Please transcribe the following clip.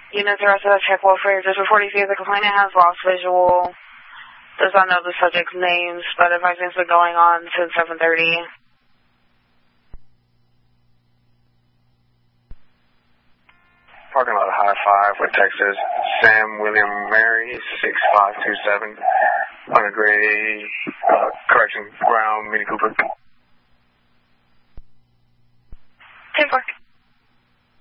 Units arrested at check welfare. Just before you see the complainant has lost visual. Does not know the subject's names, but advising's been going on since 7:30. Parking lot High Five with Texas. Sam William Mary, 6527. On a gray, correction, brown Mini Cooper. 10-4.